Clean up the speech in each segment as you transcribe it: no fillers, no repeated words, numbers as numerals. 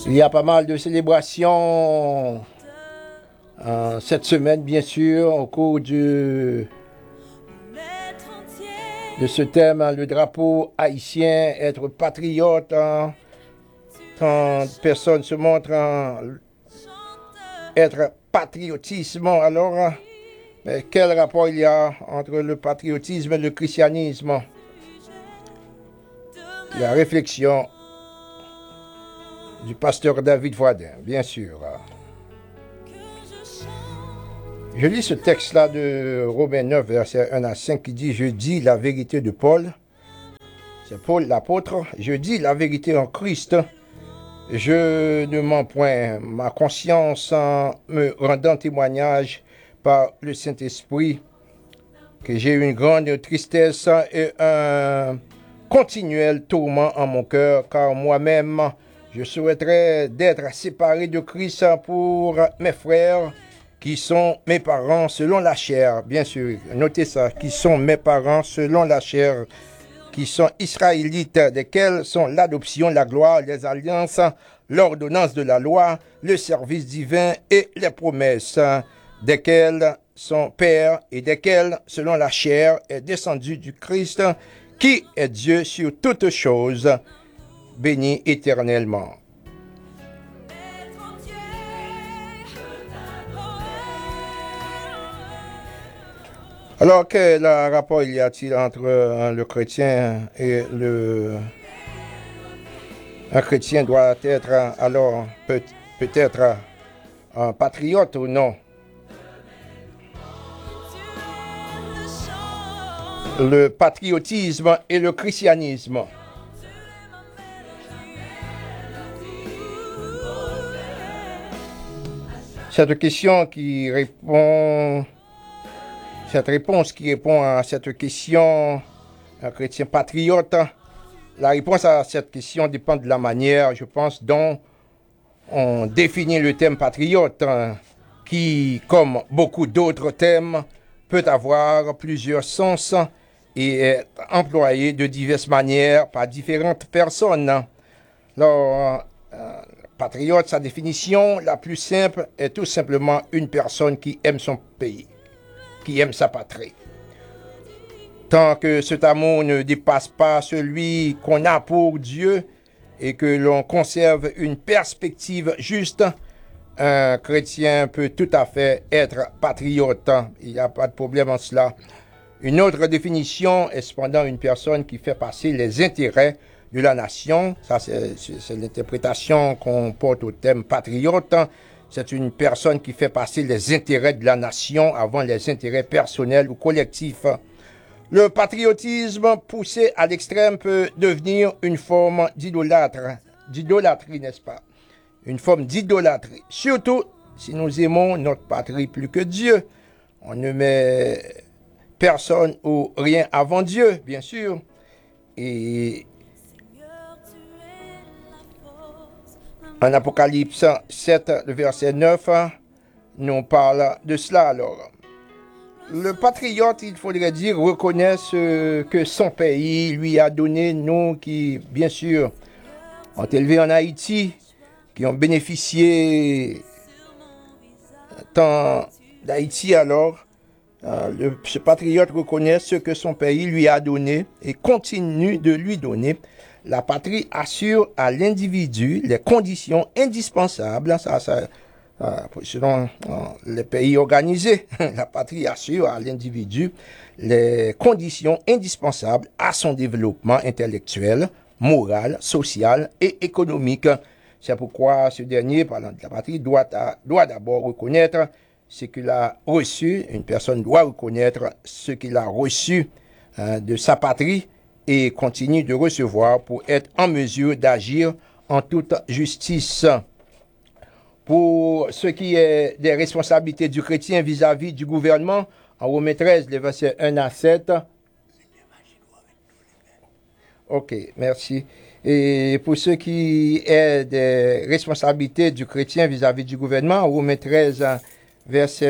Il y a pas mal de célébrations cette semaine, bien sûr, au cours de ce thème, le drapeau haïtien, être patriote. Quand personne se montre être patriotisme, alors quel rapport il y a entre le patriotisme et le christianisme? La réflexion du pasteur David Voidin, bien sûr. Je lis ce texte-là de Romains 9, versets 1 à 5, qui dit « Je dis la vérité de Paul ». C'est Paul l'apôtre. « Je dis la vérité en Christ. Je ne mens point. Ma conscience en me rendant témoignage par le Saint-Esprit que j'ai une grande tristesse et un continuel tourment en mon cœur, car moi-même, je souhaiterais d'être séparé de Christ pour mes frères, qui sont mes parents selon la chair, bien sûr, notez ça, qui sont mes parents selon la chair, qui sont israélites, desquels sont l'adoption, la gloire, les alliances, l'ordonnance de la loi, le service divin et les promesses, desquels son Père et desquels, selon la chair, est descendu du Christ, qui est Dieu sur toutes choses, béni éternellement. Alors, quel rapport y a-t-il entre le chrétien et un chrétien doit être alors peut-être un patriote ou non? Le patriotisme et le christianisme. Cette réponse qui répond à cette question, un chrétien patriote, la réponse à cette question dépend de la manière, je pense, dont on définit le thème patriote, qui, comme beaucoup d'autres thèmes, peut avoir plusieurs sens et est employé de diverses manières par différentes personnes. Alors, patriote, sa définition la plus simple est tout simplement une personne qui aime son pays, qui aime sa patrie. Tant que cet amour ne dépasse pas celui qu'on a pour Dieu et que l'on conserve une perspective juste, un chrétien peut tout à fait être patriote. Il n'y a pas de problème en cela. Une autre définition est cependant une personne qui fait passer les intérêts de la nation. Ça, c'est l'interprétation qu'on porte au thème patriote. C'est une personne qui fait passer les intérêts de la nation avant les intérêts personnels ou collectifs. Le patriotisme poussé à l'extrême peut devenir une forme d'idolâtrie, n'est-ce pas? Une forme d'idolâtrie. Surtout si nous aimons notre patrie plus que Dieu. On ne met personne ou rien avant Dieu, bien sûr. Et en Apocalypse 7, le verset 9, nous parle de cela alors. Le patriote, il faudrait dire, reconnaît ce que son pays lui a donné, nous qui, bien sûr, ont élevé en Haïti, qui ont bénéficié tant d'Haïti alors. Ce patriote reconnaît ce que son pays lui a donné et continue de lui donner. La patrie assure à l'individu les conditions indispensables, selon les pays organisés, la patrie assure à l'individu les conditions indispensables à son développement intellectuel, moral, social et économique. C'est pourquoi ce dernier, parlant de la patrie, doit d'abord reconnaître ce qu'il a reçu. Une personne doit reconnaître ce qu'il a reçu de sa patrie et continue de recevoir pour être en mesure d'agir en toute justice. Pour ce qui est des responsabilités du chrétien vis-à-vis du gouvernement, en Romains 13, les versets 1 à 7. Ok, merci. Et pour ce qui est des responsabilités du chrétien vis-à-vis du gouvernement, en Romains 13,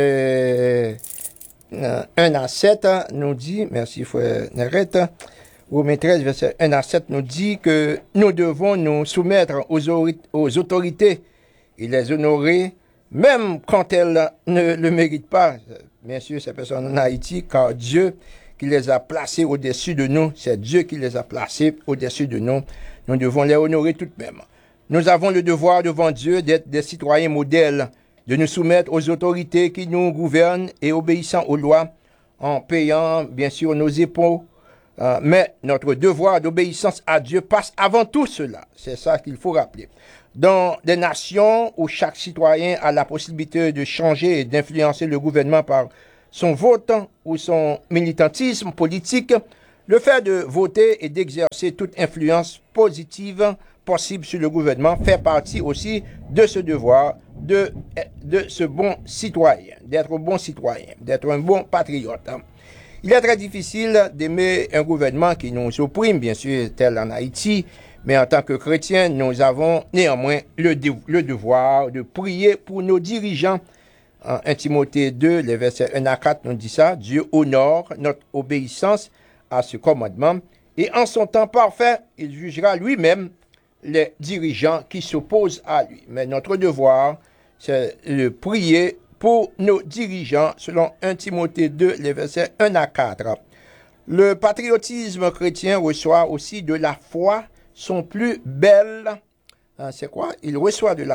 versets 1 à 7, nous dit, merci frère Nerette, Romains 13, verset 1 à 7 nous dit que nous devons nous soumettre aux autorités et les honorer, même quand elles ne le méritent pas. Bien sûr, ces personnes en Haïti, car Dieu qui les a placés au-dessus de nous, c'est Dieu qui les a placés au-dessus de nous. Nous devons les honorer tout de même. Nous avons le devoir devant Dieu d'être des citoyens modèles, de nous soumettre aux autorités qui nous gouvernent et obéissant aux lois, en payant bien sûr nos impôts. Mais notre devoir d'obéissance à Dieu passe avant tout cela. C'est ça qu'il faut rappeler. Dans des nations où chaque citoyen a la possibilité de changer et d'influencer le gouvernement par son vote ou son militantisme politique, le fait de voter et d'exercer toute influence positive possible sur le gouvernement fait partie aussi de ce devoir de ce bon citoyen, d'être un bon citoyen, d'être un bon patriote. Il est très difficile d'aimer un gouvernement qui nous opprime, bien sûr, tel en Haïti, mais en tant que chrétiens, nous avons néanmoins le devoir de prier pour nos dirigeants. En 1 Timothée 2, les versets 1 à 4 nous dit ça, Dieu honore notre obéissance à ce commandement, et en son temps parfait, il jugera lui-même les dirigeants qui s'opposent à lui. Mais notre devoir, c'est de prier pour nos dirigeants, selon 1 Timothée 2, les versets 1 à 4. Le patriotisme chrétien reçoit aussi de la foi, son plus belle, c'est quoi? Il reçoit de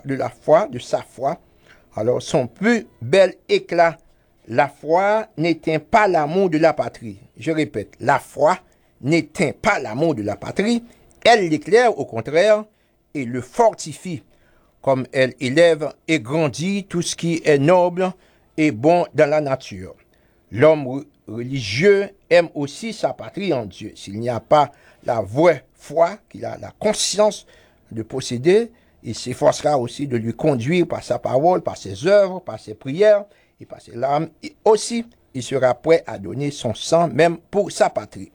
sa foi, alors son plus bel éclat. La foi n'éteint pas l'amour de la patrie. Je répète, la foi n'éteint pas l'amour de la patrie, elle l'éclaire au contraire et le fortifie, comme elle élève et grandit tout ce qui est noble et bon dans la nature. L'homme religieux aime aussi sa patrie en Dieu. S'il n'y a pas la vraie foi, qu'il a la conscience de posséder, il s'efforcera aussi de lui conduire par sa parole, par ses œuvres, par ses prières et par ses larmes. Et aussi, il sera prêt à donner son sang même pour sa patrie.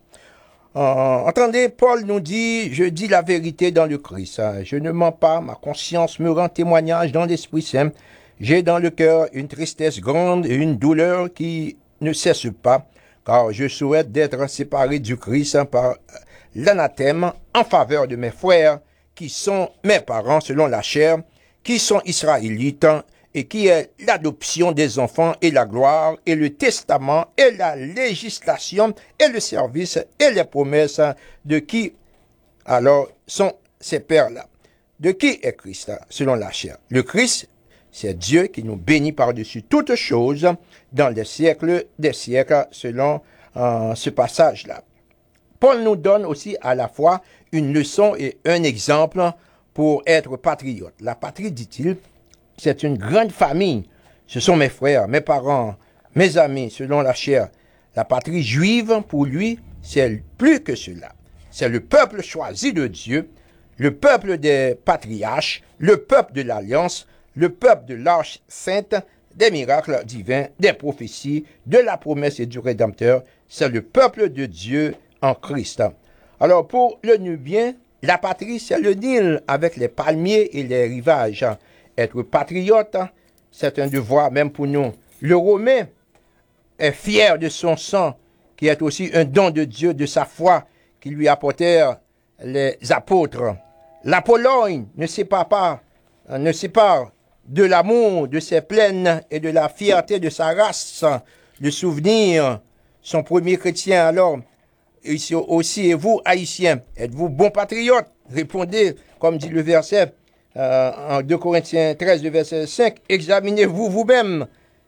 Entendez, Paul nous dit, je dis la vérité dans le Christ. Je ne mens pas, ma conscience me rend témoignage dans l'Esprit Saint. J'ai dans le cœur une tristesse grande et une douleur qui ne cesse pas, car je souhaite d'être séparé du Christ par l'anathème en faveur de mes frères, qui sont mes parents selon la chair, qui sont israélites, et qui est l'adoption des enfants et la gloire et le testament et la législation et le service et les promesses de qui alors sont ces pères-là. De qui est Christ selon la chair? Le Christ, c'est Dieu qui nous bénit par-dessus toutes choses dans les siècles des siècles selon ce passage-là. Paul nous donne aussi à la fois une leçon et un exemple pour être patriote. La patrie, dit-il, c'est une grande famille. Ce sont mes frères, mes parents, mes amis, selon la chair. La patrie juive, pour lui, c'est plus que cela. C'est le peuple choisi de Dieu, le peuple des patriarches, le peuple de l'Alliance, le peuple de l'Arche sainte, des miracles divins, des prophéties, de la promesse et du Rédempteur. C'est le peuple de Dieu en Christ. Alors, pour le Nubien, la patrie, c'est le Nil avec les palmiers et les rivages. Être patriote, c'est un devoir même pour nous. Le Romain est fier de son sang, qui est aussi un don de Dieu, de sa foi, qui lui apportèrent les apôtres. La Pologne ne sépare de l'amour de ses plaines et de la fierté de sa race. Le souvenir, son premier chrétien alors, ici aussi, et vous, haïtiens, êtes-vous bons patriotes? Répondez, comme dit le verset, en 2 Corinthiens 13, verset 5, examinez-vous vous-même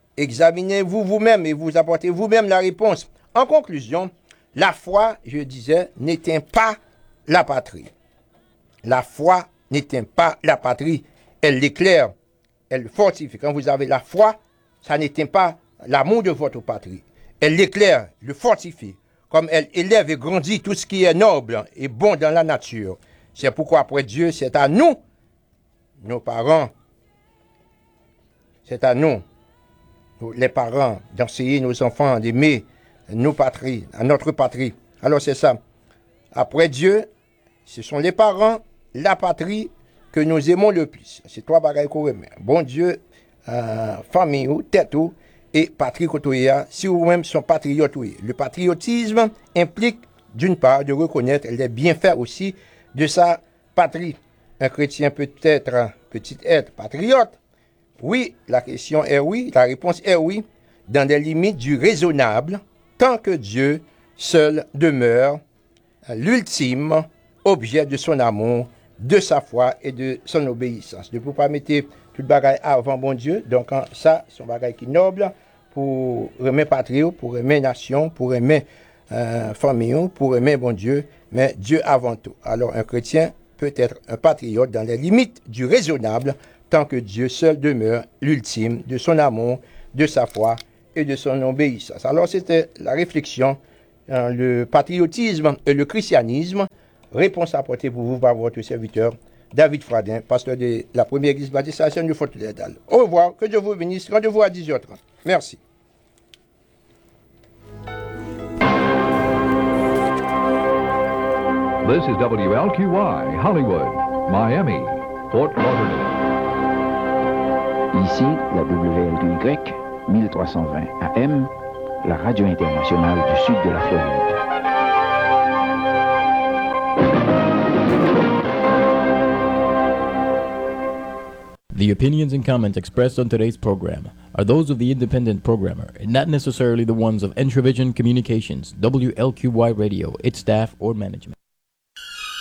et vous apportez vous-même la réponse. En conclusion, la foi, je disais, n'éteint pas la patrie. La foi n'éteint pas la patrie, elle l'éclaire, elle fortifie. Quand vous avez la foi, ça n'éteint pas l'amour de votre patrie. Elle l'éclaire, le fortifie, comme elle élève et grandit tout ce qui est noble et bon dans la nature. C'est pourquoi après Dieu, c'est à nous, nos parents, c'est à nous, les parents, d'enseigner nos enfants, d'aimer nos patries, à notre patrie. Alors c'est ça. Après Dieu, ce sont les parents, la patrie que nous aimons le plus. C'est trois bagailles qu'on remet. Bon Dieu, famille ou tête ou et patrie côtoya, si vous-même sont patriotes. Le patriotisme implique d'une part, de reconnaître les bienfaits aussi de sa patrie. Un chrétien peut-il être patriote? Oui, la question est oui, la réponse est oui, dans les limites du raisonnable, tant que Dieu seul demeure l'ultime objet de son amour, de sa foi et de son obéissance. Ne peut pas mettre tout le bagage avant bon Dieu, donc ça, c'est un bagage qui est noble pour aimer patrie, pour aimer nation, pour aimer famille, pour aimer bon Dieu, mais Dieu avant tout. Alors un chrétien peut être un patriote dans les limites du raisonnable, tant que Dieu seul demeure l'ultime de son amour, de sa foi et de son obéissance. Alors c'était la réflexion, le patriotisme et le christianisme, réponse apportée pour vous par votre serviteur David Fradin, pasteur de la première église baptiste de de Fort-Lauderdale. Au revoir, que Dieu vous bénisse, rendez-vous à 10h30. Merci. This is WLQY, Hollywood, Miami, Fort Lauderdale. Ici, la WLQY, 1320 AM, la radio internationale du sud de la Floride. The opinions and comments expressed on today's program are those of the independent programmer and not necessarily the ones of Entravision Communications, WLQY Radio, its staff, or management.